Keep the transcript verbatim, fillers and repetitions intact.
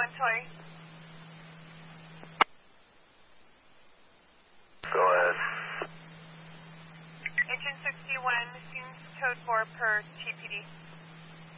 one, Tori. Go ahead. Engine sixty-one, seems code four per T P D.